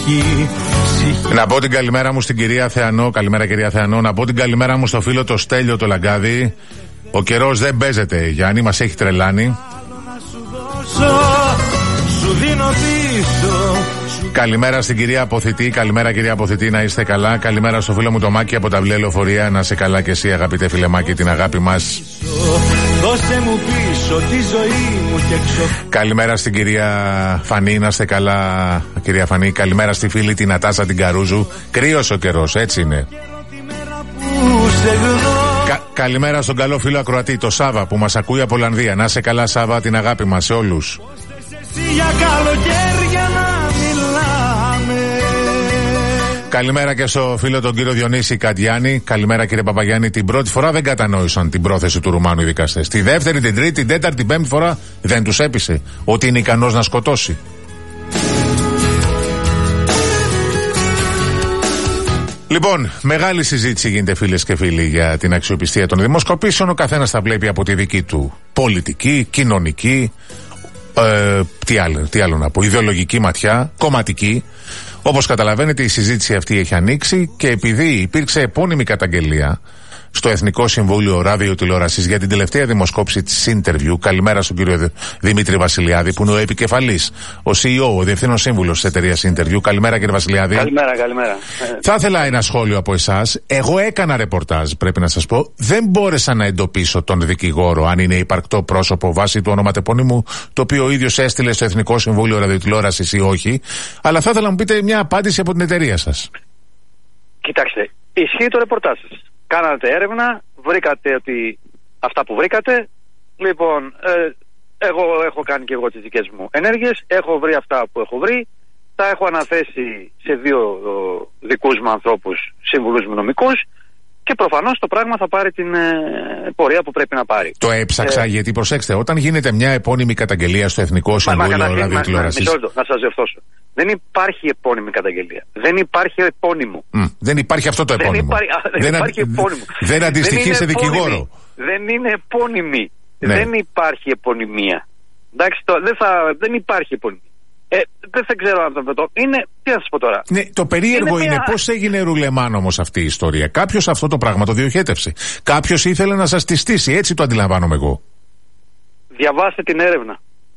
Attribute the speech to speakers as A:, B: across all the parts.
A: Να πω την καλημέρα μου στην κυρία Θεανό. Καλημέρα κυρία Θεανό. Να πω την καλημέρα μου στο φίλο το Στέλιο το Λαγκάδι. Ο καιρός δεν παίζεται, Γιάννη, μας έχει τρελάνει. Καλημέρα στην κυρία Αποθητή. Καλημέρα κυρία Αποθητή, να είστε καλά. Καλημέρα στο φίλο μου το Μάκη από τα Βιβλία Λεωφορεία. Να είσαι καλά και εσύ, αγαπητέ φίλε Μάκη, την αγάπη μας. Καλημέρα στην κυρία Φανή, να είστε καλά κυρία Φανή. Καλημέρα στη φίλη την Νατάσα την Καρούζου. Κρύος ο καιρός, έτσι είναι. Καλημέρα στον καλό φίλο ακροατή, το Σάβα που μας ακούει από Ολλανδία. Να είσαι καλά Σάβα, την αγάπη μας σε όλους. Καλημέρα και στο φίλο τον κύριο Διονύση Καντιάνη. Καλημέρα κύριε Παπαγιάννη. Την πρώτη φορά δεν κατανόησαν την πρόθεση του Ρουμάνου οι δικαστές. Τη δεύτερη, την τρίτη, την τέταρτη, την πέμπτη φορά δεν τους έπεισε ότι είναι ικανός να σκοτώσει. Λοιπόν, μεγάλη συζήτηση γίνεται φίλες και φίλοι για την αξιοπιστία των δημοσκοπήσεων. Ο καθένας θα βλέπει από τη δική του πολιτική, κοινωνική, τι άλλο να πω, ιδεολογική ματιά, κομματική. Όπως καταλαβαίνετε η συζήτηση αυτή έχει ανοίξει και επειδή υπήρξε επώνυμη καταγγελία στο Εθνικό Συμβούλιο Ραδιοτηλεόρασης για την τελευταία δημοσκόπηση της Interview. Καλημέρα στον κύριο Δημήτρη Βασιλιάδη που είναι ο επικεφαλής, ο CEO, ο διευθύνων σύμβουλος της εταιρείας Interview. Καλημέρα κύριε Βασιλιάδη.
B: Καλημέρα.
A: Θα ήθελα ένα σχόλιο από εσάς. Εγώ έκανα ρεπορτάζ, πρέπει να σας πω. Δεν μπόρεσα να εντοπίσω τον δικηγόρο, αν είναι υπαρκτό πρόσωπο βάσει του ονοματεπώνυμου, το οποίο ο ίδιος έστειλε στο Εθνικό Συμβούλιο Ραδιοτηλεόρασης ή όχι. Αλλά θα ήθελα να μου πείτε μια απάντηση από την εταιρεία σας.
B: Κοιτάξτε, ισχύει το ρεπορτάζ σας. Κάνατε έρευνα, βρήκατε ότι αυτά που βρήκατε. Λοιπόν, εγώ έχω κάνει και εγώ τις δικές μου ενέργειες. Έχω βρει αυτά που έχω βρει. Τα έχω αναθέσει σε δύο δικούς μου ανθρώπους, σύμβουλους μου νομικούς. Και προφανώς το πράγμα θα πάρει την πορεία που πρέπει να πάρει.
A: Το έψαξα γιατί προσέξτε, όταν γίνεται μια επώνυμη καταγγελία στο Εθνικό Συμβούλιο Ραδιοτηλεόρασης.
B: Να σας διορθώσω. Δεν υπάρχει επώνυμη καταγγελία. Δεν υπάρχει επώνυμο.
A: Δεν υπάρχει αυτό το επώνυμο.
B: Δεν υπάρχει επώνυμο.
A: Δεν αντιστοιχεί σε δικηγόρο.
B: Δεν είναι επώνυμη.
A: Ναι.
B: Δεν υπάρχει επωνυμία. Εντάξει, δεν υπάρχει επωνυμία. Δεν ξέρω αν το είναι. Τι θα σας πω τώρα.
A: Ναι, το περίεργο είναι πώς έγινε ρουλεμάν όμως αυτή η ιστορία. Κάποιος αυτό το πράγμα το διοχέτευσε. Κάποιος ήθελε να σας τη στήσει. Έτσι το αντιλαμβάνομαι εγώ.
B: Διαβάστε την έρευνα.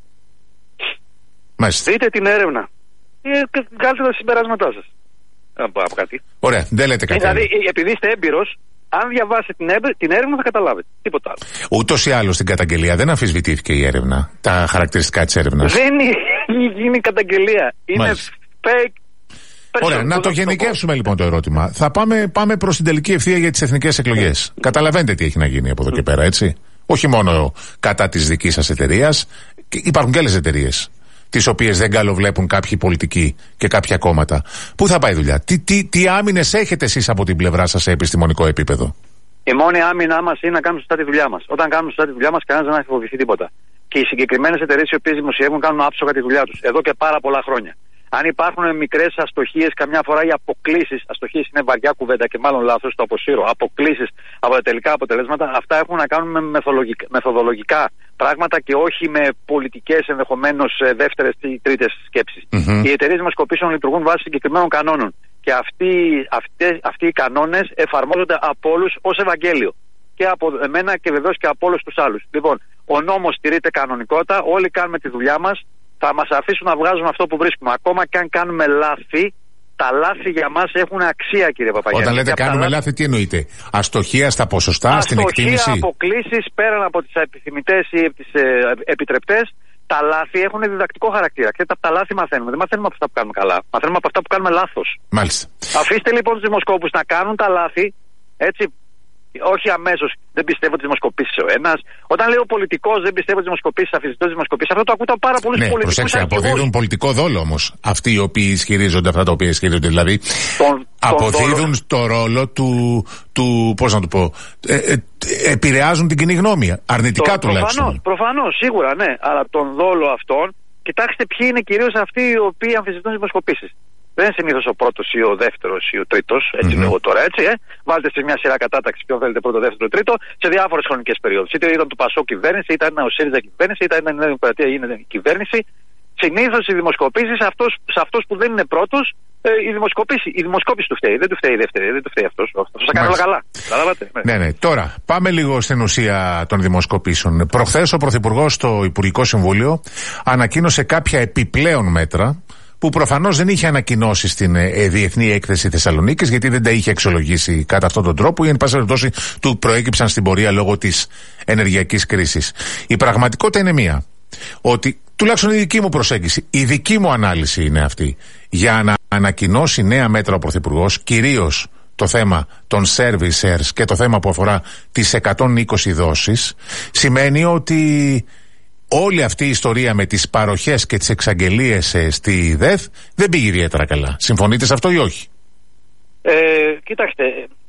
A: Μάλιστα.
B: Δείτε την έρευνα. Βγάλτε τα συμπεράσματά σας. Από κάτι.
A: Ωραία, δεν λέτε κάτι.
B: Δηλαδή, επειδή είστε έμπειρος, αν διαβάσετε την έρευνα θα καταλάβετε. Τίποτα άλλο.
A: Ούτως ή άλλως στην καταγγελία δεν αμφισβητήθηκε η έρευνα. Τα χαρακτηριστικά της έρευνας.
B: Δεν είναι καταγγελία. Είναι fake.
A: Ωραία, να το γενικεύσουμε λοιπόν το ερώτημα. Θα πάμε προς την τελική ευθεία για τις εθνικές εκλογές. Καταλαβαίνετε τι έχει να γίνει από εδώ και πέρα, έτσι. Όχι μόνο κατά της δικής σας εταιρείας. Υπάρχουν και άλλες εταιρείες, τις οποίες δεν καλοβλέπουν κάποιοι πολιτικοί και κάποια κόμματα. Πού θα πάει η δουλειά, τι άμυνες έχετε εσείς από την πλευρά σας σε επιστημονικό επίπεδο?
B: Η μόνη άμυνά μας είναι να κάνουμε σωστά τη δουλειά μας. Όταν κάνουμε σωστά τη δουλειά μας, κανένας δεν έχει φοβηθεί τίποτα. Και οι συγκεκριμένες εταιρείες οι οποίες δημοσιεύουν κάνουν άψογα τη δουλειά τους εδώ και πάρα πολλά χρόνια. Αν υπάρχουν μικρές αστοχίες, καμιά φορά οι αποκλίσεις, αστοχίες είναι βαριά κουβέντα και μάλλον λάθος, το αποσύρω, αποκλίσεις από τα τελικά αποτελέσματα, αυτά έχουν να κάνουν με μεθοδολογικά πράγματα και όχι με πολιτικές ενδεχομένως δεύτερες ή τρίτες σκέψεις. Οι εταιρείες δημοσκοπήσεων λειτουργούν βάσει συγκεκριμένων κανόνων. Και αυτοί οι κανόνες εφαρμόζονται από όλους ως Ευαγγέλιο. Και από εμένα και βεβαίως και από όλους τους άλλους. Λοιπόν, ο νόμος στηρείται κανονικότητα, όλοι κάνουμε τη δουλειά μας. Θα μας αφήσουν να βγάζουμε αυτό που βρίσκουμε. Ακόμα και αν κάνουμε λάθη, τα λάθη για μας έχουν αξία, κύριε Παπαγιάννη.
A: Όταν λέτε κάνουμε λάθη, τι εννοείτε? Αστοχία στα ποσοστά, στην εκτίμηση?
B: Αστοχία, αποκλίσεις πέραν από τις επιθυμητές ή τις επιτρεπτές. Τα λάθη έχουν διδακτικό χαρακτήρα. Και τα λάθη μαθαίνουμε. Δεν μαθαίνουμε από αυτά που κάνουμε καλά. Μαθαίνουμε από αυτά που κάνουμε λάθος.
A: Μάλιστα.
B: Αφήστε λοιπόν τους δημοσκόπους να κάνουν τα λάθη, έτσι. Όχι αμέσως, δεν πιστεύω τις δημοσκοπήσεις ο ένας. Όταν λέω πολιτικός, δεν πιστεύω τις δημοσκοπήσεις, αφισβητώ τις δημοσκοπήσεις. Αυτό το ακούω από πάρα πολλούς πολιτικούς.
A: Προσέξτε, αποδίδουν πολιτικό δόλο όμως. Αυτοί οι οποίοι ισχυρίζονται αυτά τα οποία ισχυρίζονται. Δηλαδή, αποδίδουν το ρόλο του πώς να το πω, επηρεάζουν την κοινή γνώμη. Αρνητικά τουλάχιστον.
B: Προφανώς, σίγουρα, ναι. Αλλά τον δόλο αυτόν, κοιτάξτε ποιοι είναι κυρίως αυτοί οι οποίοι αμφισβητούν τις δημοσκοπήσεις. Δεν είναι συνήθως ο πρώτος ή ο δεύτερος ή ο τρίτος, έτσι λέγω τώρα, έτσι. Βάλτε σε μια σειρά κατάταξη ποιον θέλετε πρώτο, δεύτερο, τρίτο, σε διάφορες χρονικές περιόδους. Είτε ήταν του Πασό κυβέρνηση, είτε ήταν ο ΣΥΡΙΖΑ κυβέρνηση, είτε ήταν η Νέα Δημοκρατία είναι κυβέρνηση. Συνήθως οι δημοσκοπήσεις σε αυτούς που δεν είναι πρώτος Η δημοσκόπηση του φταίει. Δεν του φταίει η δεύτερη. Δεν του φταίει αυτός. Αυτός θα κάνει όλα καλά. Καταλάβατε.
A: Ναι. Τώρα, πάμε λίγο στην ουσία των δημοσκοπήσεων. Προχθές ο Πρωθυπουργός στο Υπουργικό Συμβούλιο ανακοίνωσε κάποια επιπλέον μέτρα που προφανώς δεν είχε ανακοινώσει στην Διεθνή Έκθεση Θεσσαλονίκης, γιατί δεν τα είχε αξιολογήσει κατά αυτόν τον τρόπο ή εν πάση περιπτώσει του προέκυψαν στην πορεία λόγω της ενεργειακής κρίσης. Η πραγματικότητα είναι μία. Ότι τουλάχιστον η δική μου προσέγγιση, η δική μου ανάλυση είναι αυτή. Για να ανακοινώσει νέα μέτρα ο Πρωθυπουργός, κυρίως το θέμα των servicers και το θέμα που αφορά τις 120 δόσεις, σημαίνει ότι όλη αυτή η ιστορία με τις παροχές και τις εξαγγελίες στη ΔΕΘ δεν πήγε ιδιαίτερα καλά. Συμφωνείτε σε αυτό ή όχι?
B: Κοιτάξτε,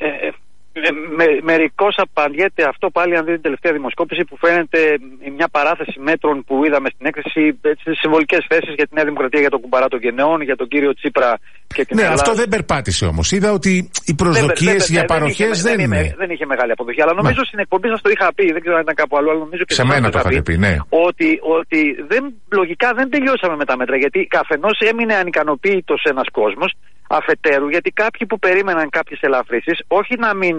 B: μερικώς απαντιέται αυτό πάλι αν δείτε την τελευταία δημοσκόπηση που φαίνεται μια παράθεση μέτρων που είδαμε στην έκθεση, στις συμβολικές θέσεις για τη Νέα Δημοκρατία, για τον κουμπαρά των γενναιών, για τον κύριο Τσίπρα και την Ελλάδα.
A: Αυτό δεν περπάτησε όμως. Είδα ότι οι προσδοκίες για παροχές
B: δεν είχε μεγάλη αποδοχή. Αλλά νομίζω στην εκπομπή σας το είχα πει, δεν ξέρω αν ήταν κάπου αλλού, αλλά νομίζω και
A: σε μένα το είχατε πει, ναι.
B: Ότι λογικά δεν τελειώσαμε με τα μέτρα, γιατί αφενός έμεινε ανικανοποίητος ένας κόσμος. Αφετέρου, γιατί κάποιοι που περίμεναν κάποιες ελαφρύσεις, όχι να μην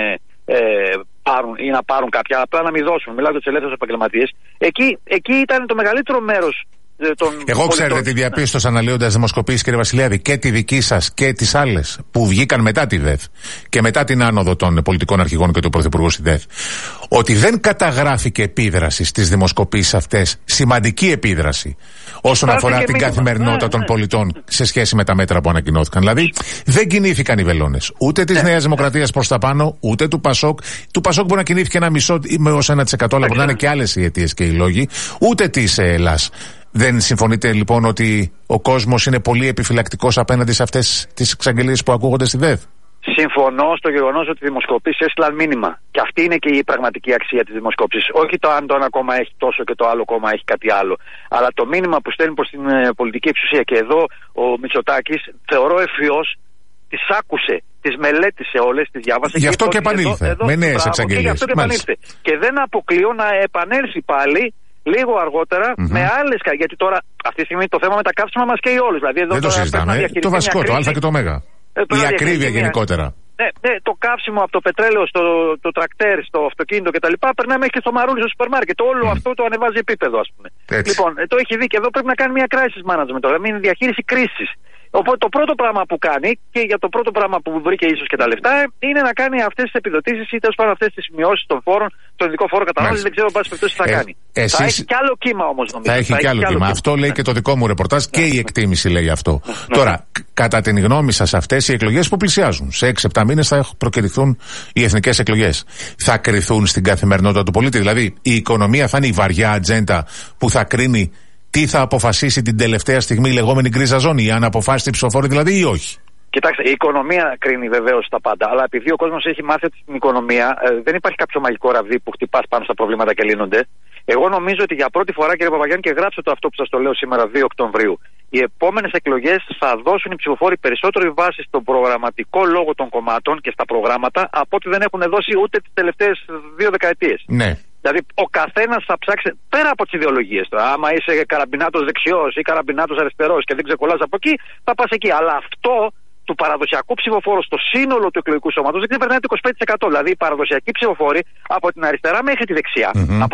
B: πάρουν ή να πάρουν κάποια, απλά να μην δώσουν. Μιλάω για τους ελεύθερους επαγγελματίες. Εκεί ήταν το μεγαλύτερο μέρος των.
A: Εγώ ξέρετε τι διαπίστωσα αναλύοντας δημοσκοπήσεις, κύριε Βασιλιάδη, και τη δική σας και τις άλλες που βγήκαν μετά τη ΔΕΘ και μετά την άνοδο των πολιτικών αρχηγών και του Πρωθυπουργού στη ΔΕΘ, ότι δεν καταγράφηκε επίδραση στις δημοσκοπήσεις αυτές, σημαντική επίδραση, όσον αφορά την καθημερινότητα των πολιτών σε σχέση με τα μέτρα που ανακοινώθηκαν. Δηλαδή, δεν κινήθηκαν οι βελόνες ούτε της Νέας Δημοκρατίας προς τα πάνω, ούτε του Πασόκ. Του Πασόκ μπορεί να κινήθηκε ένα μισό έως 1%, αλλά μπορεί να είναι και άλλες οι αιτίες και οι λόγοι, ούτε της ΕΛΑΣ. Δεν συμφωνείτε λοιπόν ότι ο κόσμος είναι πολύ επιφυλακτικός απέναντι σε αυτές τις εξαγγελίες που ακούγονται στη ΔΕΘ?
B: Συμφωνώ στο γεγονός ότι οι δημοσκοπήσεις έστειλαν μήνυμα. Και αυτή είναι και η πραγματική αξία της δημοσκόπησης. Όχι το αν το ένα κόμμα έχει τόσο και το άλλο κόμμα έχει κάτι άλλο. Αλλά το μήνυμα που στέλνει προς την πολιτική εξουσία. Και εδώ ο Μητσοτάκης, θεωρώ ευφυώς, τις άκουσε, τις μελέτησε όλες, τις διάβασε.
A: Γι' αυτό και επανήλθε. Με νέες εξαγγελίες.
B: Και δεν αποκλείω να επανέλθει πάλι λίγο αργότερα με άλλες. Γιατί τώρα αυτή τη στιγμή το θέμα με τα καύσιμα μας καίει όλους. Δηλαδή, εδώ
A: δεν το συζητάμε. Το βασικό, το Α και το Μ. Η ακρίβεια γενικότερα.
B: Ναι, το καύσιμο από το πετρέλαιο στο τρακτέρ, στο αυτοκίνητο κτλ. Περνάει μέχρι και στο μαρούλι στο σούπερ μάρκετ. Όλο αυτό το ανεβάζει επίπεδο, ας πούμε.
A: Έτσι.
B: Λοιπόν, το έχει δει και εδώ πρέπει να κάνει μια crisis management τώρα. Είναι διαχείριση κρίσης. Οπότε το πρώτο πράγμα που κάνει, και για το πρώτο πράγμα που βρήκε ίσως και τα λεφτά, είναι να κάνει αυτές τις επιδοτήσεις ή τέλος πάντων αυτές τις μειώσεις των φόρων, τον ειδικό φόρο κατανάλωσης. Δεν ξέρω πάση περιπτώσει τι θα κάνει. Θα έχει κι άλλο κύμα όμως, νομίζω.
A: Θα έχει κι άλλο κύμα. Αυτό λέει και το δικό μου ρεπορτάζ και η εκτίμηση λέει αυτό. Τώρα, κατά την γνώμη σας, αυτές οι εκλογές που πλησιάζουν, σε 6-7 μήνες θα προκηρυχθούν οι εθνικές εκλογές. Θα κριθούν στην καθημερινότητα του πολίτη. Δηλαδή, η οικονομία θα είναι η βαριά ατζέντα που θα κρίνει τι θα αποφασίσει την τελευταία στιγμή η λεγόμενη γκρίζα ζώνη, αν αποφάσισε η ψηφοφόρη δηλαδή ή όχι?
B: Κοιτάξτε, η οικονομία κρίνει βεβαίως τα πάντα, αλλά επειδή ο κόσμος έχει μάθει ότι στην οικονομία δεν υπάρχει κάποιο μαγικό ραβδί που χτυπάς πάνω στα προβλήματα και λύνονται. Εγώ νομίζω ότι για πρώτη φορά, κύριε Παπαγιάννη, και γράψτε το αυτό που σας το λέω σήμερα, 2 Οκτωβρίου, οι επόμενες εκλογές θα δώσουν οι ψηφοφόροι περισσότερη βάση στον προγραμματικό λόγο των κομμάτων και στα προγράμματα από ό,τι δεν έχουν δώσει ούτε τις τελευταίες 2 δεκαετίες.
A: Ναι.
B: Δηλαδή, ο καθένας θα ψάξει πέρα από τις ιδεολογίες. Άμα είσαι καραμπινάτος δεξιός ή καραμπινάτος αριστερός και δεν ξεκολλάς από εκεί, θα πας εκεί. Αλλά αυτό του παραδοσιακού ψηφοφόρου στο σύνολο του εκλογικού σώματος δεν ξεπερνάει το 25%. Δηλαδή, οι παραδοσιακοί ψηφοφόροι από την αριστερά μέχρι τη δεξιά,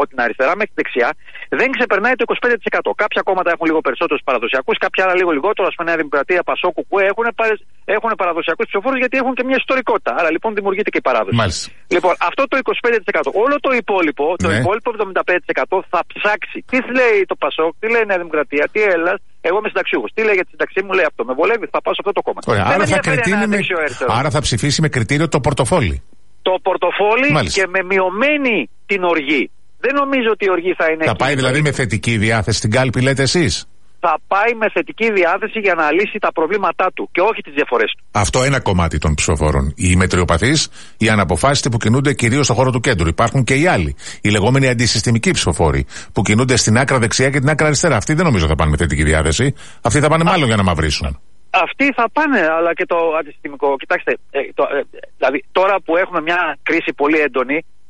B: δεν ξεπερνάει το 25%. Κάποια κόμματα έχουν λίγο περισσότερους παραδοσιακούς, κάποια άλλα λίγο λιγότερο. Ας πούμε, Νέα Δημοκρατία, Πασόκου, που έχουν παραδοσιακούς ψηφοφόρους γιατί έχουν και μια ιστορικότητα. Άρα λοιπόν δημιουργείται και η παράδοση.
A: Μάλιστα.
B: Λοιπόν, αυτό το 25%. Όλο το υπόλοιπο, το υπόλοιπο 75% θα ψάξει. Τι λέει το Πασόκ, τι λέει η Νέα Δημοκρατία, τι Έλλας. Εγώ είμαι συνταξιούχος. Τι λέει για τη συνταξή μου, λέει αυτό. Με βολεύει, θα πάω σε αυτό το κόμμα.
A: Ωραία, άρα θα ψηφίσει με κριτήριο το πορτοφόλι.
B: Το πορτοφόλι και με μειωμένη την οργή. Δεν νομίζω ότι η οργή θα είναι.
A: Θα πάει δηλαδή με θετική διάθεση στην κάλπη, λέτε εσείς?
B: Θα πάει με θετική διάθεση για να λύσει τα προβλήματά του και όχι τις διαφορές του.
A: Αυτό ένα κομμάτι των ψηφοφόρων. Οι μετριοπαθείς, οι αναποφάσιστοι που κινούνται κυρίως στον χώρο του κέντρου. Υπάρχουν και οι άλλοι, οι λεγόμενοι αντισυστημικοί ψηφοφόροι, που κινούνται στην άκρα δεξιά και την άκρα αριστερά. Αυτοί δεν νομίζω θα πάνε με θετική διάθεση. Αυτοί θα πάνε μάλλον για να μαυρίσουν.
B: Αυτοί θα πάνε, αλλά και το αντισυστημικό. Κοιτάξτε, δηλαδή τώρα που έχουμε μια κρίση πολύ έντονη,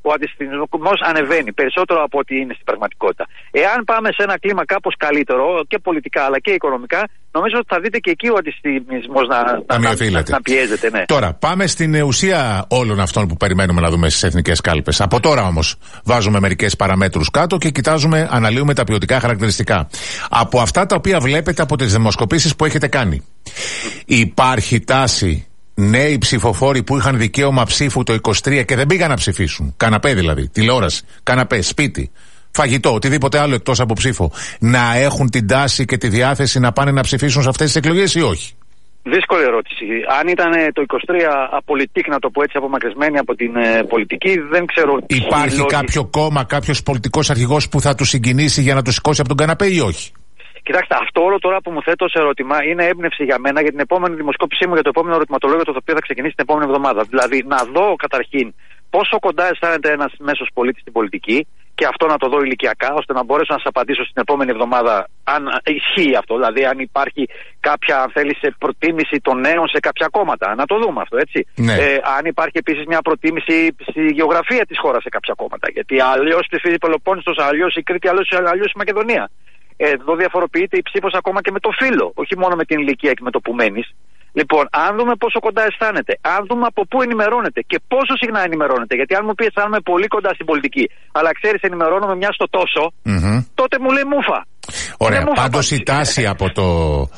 B: ο αντισημιτισμός ανεβαίνει περισσότερο από ό,τι είναι στην πραγματικότητα. Εάν πάμε σε ένα κλίμα κάπως καλύτερο και πολιτικά αλλά και οικονομικά, νομίζω ότι θα δείτε και εκεί ο αντισημιτισμός να πιέζεται. Ναι.
A: Τώρα, πάμε στην ουσία όλων αυτών που περιμένουμε να δούμε στις εθνικές κάλπες. Από τώρα όμως βάζουμε μερικές παραμέτρους κάτω και κοιτάζουμε, αναλύουμε τα ποιοτικά χαρακτηριστικά. Από αυτά τα οποία βλέπετε από τις δημοσκοπήσεις που έχετε κάνει, υπάρχει τάση νέοι ψηφοφόροι που είχαν δικαίωμα ψήφου το 23 και δεν πήγαν να ψηφίσουν, καναπέ δηλαδή, τηλεόραση, καναπέ, σπίτι, φαγητό, οτιδήποτε άλλο εκτός από ψήφο, να έχουν την τάση και τη διάθεση να πάνε να ψηφίσουν σε αυτές τις εκλογές ή όχι?
B: Δύσκολη ερώτηση. Αν ήταν το 23 απολυτικ, να το πω έτσι, απομακρυσμένοι από την πολιτική, δεν ξέρω.
A: Υπάρχει κάποιο κόμμα, κάποιος πολιτικός αρχηγός που θα του συγκινήσει για να του σηκώσει από τον καναπέ ή όχι?
B: Κοιτάξτε, αυτό όλο τώρα που μου θέτω σε ερώτημα είναι έμπνευση για μένα για την επόμενη δημοσκόπησή μου για το επόμενο ερωτηματολόγιο, το οποίο θα ξεκινήσει την επόμενη εβδομάδα. Δηλαδή, να δω καταρχήν πόσο κοντά αισθάνεται ένας μέσος πολίτης στην πολιτική και αυτό να το δω ηλικιακά, ώστε να μπορέσω να σας απαντήσω στην επόμενη εβδομάδα αν ισχύει αυτό. Δηλαδή, αν υπάρχει κάποια, αν θέλει, προτίμηση των νέων σε κάποια κόμματα. Να το δούμε αυτό, έτσι.
A: Ναι.
B: Αν υπάρχει επίσης μια προτίμηση στη γεωγραφία της χώρας σε κάποια κόμματα. Γιατί αλλιώς ψηφίζει η Πελοπόννησος, αλλιώς η Κρήτη, αλλιώς η Μακεδονία. Εδώ διαφοροποιείται η ψήφος ακόμα και με το φύλο, όχι μόνο με την ηλικία και με το που μένεις. Λοιπόν, αν δούμε πόσο κοντά αισθάνεται, αν δούμε από πού ενημερώνεται και πόσο συχνά ενημερώνεται, γιατί αν μου πει αισθάνομαι πολύ κοντά στην πολιτική, αλλά ξέρεις ενημερώνομαι μια στο τόσο, τότε μου λέει μούφα.
A: Ωραία, πάντως η τάση από το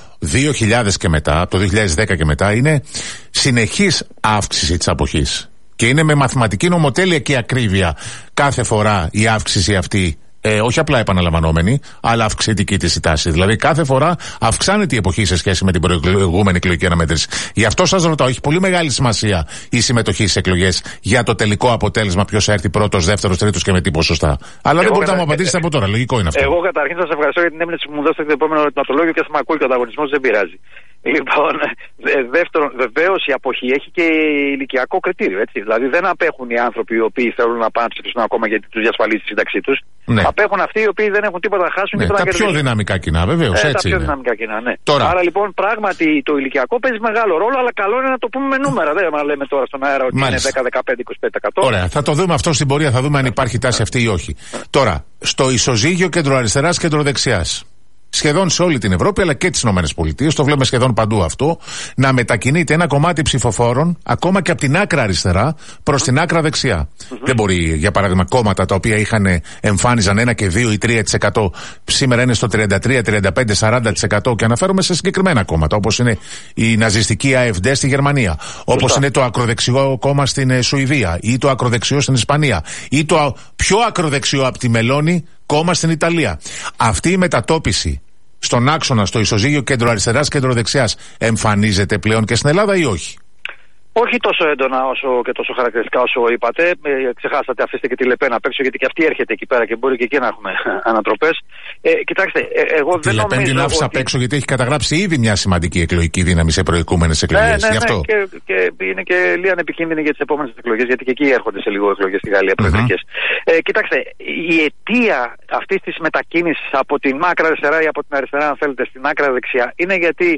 A: 2000 και μετά, από το 2010 και μετά, είναι συνεχής αύξηση της αποχής. Και είναι με μαθηματική νομοτέλεια και ακρίβεια κάθε φορά η αύξηση αυτή. Όχι απλά επαναλαμβανόμενη, αλλά αυξητική της η τάση. Δηλαδή, κάθε φορά αυξάνεται η εποχή σε σχέση με την προηγούμενη εκλογική αναμέτρηση. Γι' αυτό σας ρωτάω, έχει πολύ μεγάλη σημασία η συμμετοχή στις εκλογές για το τελικό αποτέλεσμα, ποιος θα έρθει πρώτος, δεύτερος, τρίτος και με τι ποσοστά. Αλλά δεν μπορείτε να μου απαντήσετε από τώρα. Λογικό είναι αυτό.
B: Εγώ καταρχήν σας ευχαριστώ για την έμπνευση που μου δώσετε το επόμενο ερωτηματολόγιο και θα με ακούει και ο ανταγωνισμός, δεν πειράζει. Λοιπόν, δεύτερον, βεβαίως η αποχή έχει και ηλικιακό κριτήριο, έτσι. Δηλαδή, δεν απέχουν οι άνθρωποι οι οποίοι θέλουν να πάνε να ψηφίσουν ακόμα γιατί τους διασφαλίζει η σύνταξή τους.
A: Ναι.
B: Απέχουν αυτοί οι οποίοι δεν έχουν τίποτα να χάσουν.
A: Ναι,
B: και
A: τα πιο δυναμικά κοινά, βεβαίως.
B: Τα πιο δυναμικά κοινά, ναι.
A: Τώρα.
B: Άρα λοιπόν, πράγματι το ηλικιακό παίζει μεγάλο ρόλο, αλλά καλό είναι να το πούμε με νούμερα. Δεν λέμε τώρα στον αέρα ότι
A: Μάλιστα.
B: είναι 10, 15, 25%.
A: Ωραία, θα το δούμε αυτό στην πορεία, θα δούμε αν υπάρχει τάση αυτή ή όχι. Τώρα, στο ισοζύγιο κεντροαριστεράς, κεντροδεξιάς. Σχεδόν σε όλη την Ευρώπη αλλά και τις ΗΠΑ, το βλέπουμε σχεδόν παντού αυτό, να μετακινείται ένα κομμάτι ψηφοφόρων ακόμα και από την άκρα αριστερά προς την άκρα δεξιά. Δεν μπορεί, για παράδειγμα, κόμματα τα οποία εμφάνιζαν 1 και 2 ή 3%, σήμερα είναι στο 33, 35, 40% και αναφέρομαι σε συγκεκριμένα κόμματα, όπως είναι η ναζιστική AfD στη Γερμανία, όπως είναι το ακροδεξιό κόμμα στην Σουηδία ή το ακροδεξιό στην Ισπανία ή το πιο ακροδεξιό από τη Μελώνη κόμμα στην Ιταλία. Αυτή η μετατόπιση στον άξονα, στο ισοζύγιο κέντρο-αριστεράς, κέντρο-δεξιάς, εμφανίζεται πλέον και στην Ελλάδα ή όχι?
B: Όχι τόσο έντονα όσο και τόσο χαρακτηριστικά όσο είπατε. Ξεχάσατε, αφήστε και τη Λεπέν απ' έξω, γιατί και αυτή έρχεται εκεί πέρα και μπορεί και εκεί να έχουμε ανατροπές. Κοιτάξτε, εγώ δεν νομίζω. Τη Λεπέν
A: την άφησα απ' έξω γιατί έχει καταγράψει ήδη μια σημαντική εκλογική δύναμη σε προηγούμενες εκλογές.
B: Ναι, και είναι και λίγα ανεπικίνδυνη για τις επόμενες εκλογές, γιατί και εκεί έρχονται σε λίγο εκλογές στη Γαλλία προεδρικές. Κοιτάξτε, η αιτία αυτής της μετακίνησης από την άκρα αριστερά ή από την αριστερά, αν θέλετε, στην άκρα δεξιά, είναι γιατί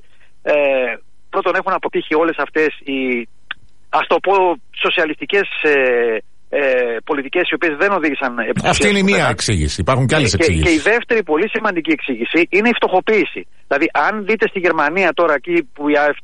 B: πρώτον έχουν αποτύχει όλες αυτές οι, ας το πω, σοσιαλιστικές πολιτικές οι οποίες δεν οδήγησαν επιτυχία.
A: Αυτή είναι η μία εξήγηση. Υπάρχουν και άλλες εξήγησεις.
B: Και η δεύτερη πολύ σημαντική εξήγηση είναι η φτωχοποίηση. Δηλαδή, αν δείτε στη Γερμανία τώρα, εκεί που η AfD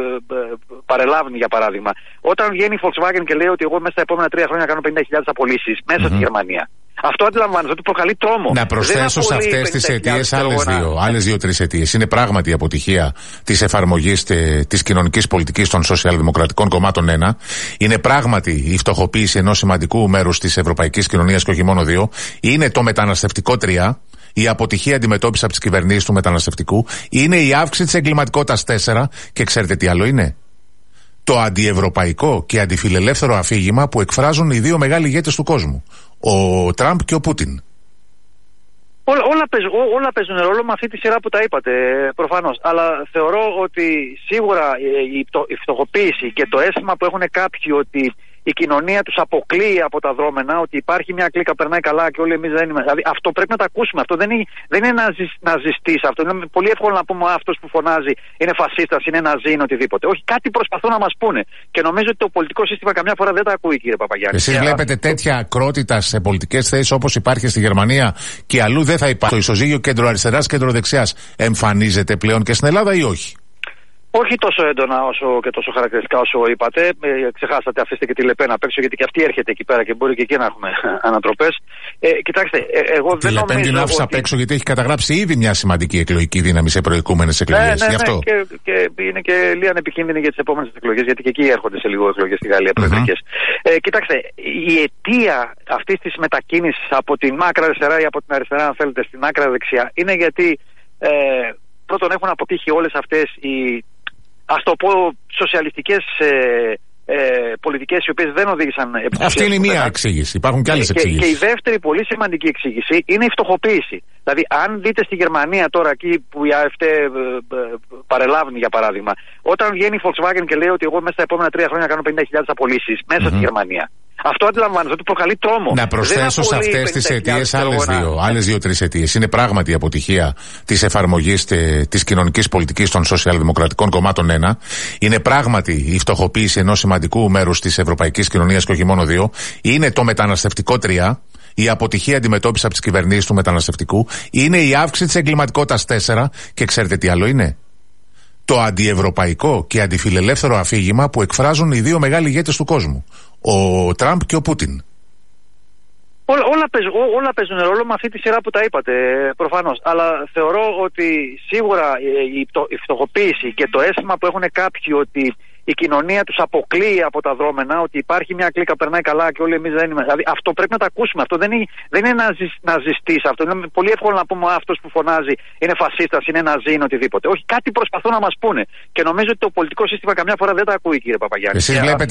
B: παρελάβει, για παράδειγμα, όταν βγαίνει η Volkswagen και λέει ότι εγώ μέσα στα επόμενα 3 χρόνια κάνω 50.000 απολύσεις μέσα στη Γερμανία. Αυτό αντιλαμβάνεστε ότι προκαλεί τρόμο.
A: Να προσθέσω σε αυτές τις αιτίες άλλες 2-3 αιτίες. Είναι πράγματι η αποτυχία της εφαρμογής της κοινωνικής πολιτικής των σοσιαλδημοκρατικών κομμάτων 1. Είναι πράγματι η φτωχοποίηση ενός σημαντικού μέρους της ευρωπαϊκής κοινωνίας και όχι μόνο 2. Είναι το μεταναστευτικό 3. Η αποτυχία αντιμετώπιση από τις κυβερνήσεις του μεταναστευτικού. Είναι η αύξηση της εγκληματικότητας 4. Και ξέρετε τι άλλο είναι? Το αντιευρωπαϊκό και αντιφιλελεύθερο αφήγημα που εκφράζουν οι δύο μεγάλοι ηγέτες του κόσμου. Ο Τραμπ και ο Πούτιν.
B: Όλα παίζουν ρόλο με αυτή τη σειρά που τα είπατε, προφανώς. Αλλά θεωρώ ότι σίγουρα η φτωχοποίηση και το αίσθημα που έχουν κάποιοι ότι η κοινωνία τους αποκλείει από τα δρόμενα, ότι υπάρχει μια κλίκα, περνάει καλά και όλοι εμείς δεν είμαστε. Δηλαδή αυτό πρέπει να το ακούσουμε. Αυτό δεν είναι ναζιστής. Αυτό είναι πολύ εύκολο να πούμε αυτός που φωνάζει είναι φασίστας, είναι ναζί, είναι οτιδήποτε. Όχι, κάτι προσπαθούν να μας πούνε. Και νομίζω ότι το πολιτικό σύστημα καμιά φορά δεν τα ακούει, κύριε Παπαγιάννη.
A: Εσείς βλέπετε τέτοια ακρότητα σε πολιτικές θέσεις όπως υπάρχει στη Γερμανία και αλλού δεν θα υπάρχει? Το ισοζύγιο κέντρο-αριστεράς, κέντρο-δεξιάς εμφανίζεται πλέον και στην Ελλάδα ή όχι?
B: Όχι τόσο έντονα όσο και τόσο χαρακτηριστικά όσο είπατε. Ξεχάσατε, αφήστε και τη Λεπέν απ' έξω, γιατί και αυτή έρχεται εκεί πέρα και μπορεί και εκεί να έχουμε ανατροπές. Κοιτάξτε, εγώ δεν νομίζω. Τη
A: Λεπέν την άφησα απ' έξω γιατί έχει καταγράψει ήδη μια σημαντική εκλογική δύναμη σε προηγούμενες εκλογές.
B: Ναι, και είναι και λίγα ανεπικίνδυνη για τις επόμενες εκλογές, γιατί και εκεί έρχονται σε λίγο εκλογές στη Γαλλία προεδρικές. Κοιτάξτε, η αιτία αυτής της μετακίνησης από την άκρα αριστερά ή από την αριστερά, αν θέλετε, στην άκρα δεξιά, είναι γιατί πρώτον έχουν αποτύχει όλες αυτές οι, ας το πω, σοσιαλιστικές πολιτικές, οι οποίες δεν οδήγησαν επιτυχία.
A: Αυτή είναι η μία εξήγηση. Υπάρχουν και άλλες εξήγησεις.
B: Και η δεύτερη πολύ σημαντική εξήγηση είναι η φτωχοποίηση. Δηλαδή, αν δείτε στη Γερμανία τώρα, εκεί που η AfD παρελάβει, για παράδειγμα, όταν βγαίνει η Volkswagen και λέει ότι εγώ μέσα στα επόμενα 3 χρόνια κάνω 50.000 απολύσεις μέσα στη Γερμανία. Αυτό αντιλαμβάνεστε ότι προκαλεί τρόμο.
A: Να προσθέσω σε αυτές τις αιτίες άλλες δύο-τρεις αιτίες. Είναι πράγματι η αποτυχία της εφαρμογής της κοινωνικής πολιτικής των σοσιαλδημοκρατικών κομμάτων 1. Είναι πράγματι η φτωχοποίηση ενός σημαντικού μέρους της ευρωπαϊκής κοινωνίας και όχι μόνο 2. Είναι το μεταναστευτικό 3. Η αποτυχία αντιμετώπιση από τις κυβερνήσεις του μεταναστευτικού. Είναι η αύξηση της εγκληματικότητας 4. Και ξέρετε τι άλλο είναι? Το αντιευρωπαϊκό και αντιφιλελεύθερο αφήγημα που εκφράζουν οι δύο μεγάλοι ηγέτες του κόσμου, ο Τραμπ και ο Πούτιν.
B: Όλα παίζουν ρόλο με αυτή τη σειρά που τα είπατε, προφανώς. Αλλά θεωρώ ότι σίγουρα η φτωχοποίηση και το αίσθημα που έχουν κάποιοι ότι η κοινωνία τους αποκλείει από τα δρόμενα, ότι υπάρχει μια κλίκα, περνάει καλά και όλοι εμείς δεν είμαστε. Δηλαδή αυτό πρέπει να το ακούσουμε. Αυτό δεν είναι ναζιστής. Αυτό είναι πολύ εύκολο να πούμε αυτός που φωνάζει είναι φασίστας, είναι ναζί, είναι οτιδήποτε. Όχι, κάτι προσπαθούν να μας πούνε. Και νομίζω ότι το πολιτικό σύστημα καμιά φορά δεν τα ακούει, κύριε Παπαγιάννη.
A: Εσείς βλέπετε